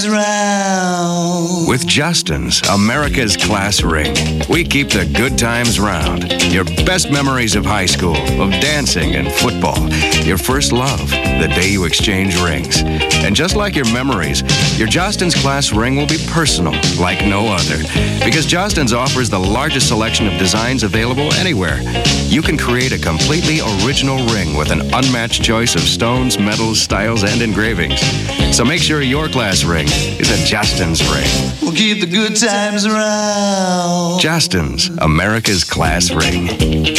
Round. With Justin's, America's class ring, we keep the good times round. Your best memories of high school, of dancing and football. Your first love, the day you exchange rings. And just like your memories, your Justin's class ring will be personal like no other. Because Justin's offers the largest selection of designs available anywhere. You can create a completely original ring with an unmatched choice of stones, metals, styles, and engravings. So make sure your class ring is a Justin's ring. We'll keep the good times around. Justin's, America's class ring.